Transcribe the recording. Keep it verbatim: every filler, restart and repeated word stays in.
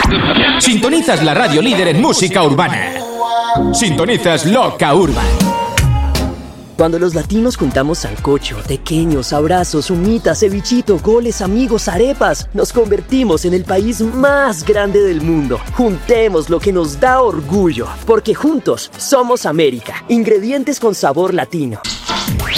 Sintonizas la radio líder en música urbana. Sintonizas Loca Urban. Cuando los latinos juntamos sancocho, tequeños, abrazos, humitas, cevichito, goles, amigos, arepas, nos convertimos en el país más grande del mundo. Juntemos lo que nos da orgullo, porque juntos somos América. Ingredientes con sabor latino.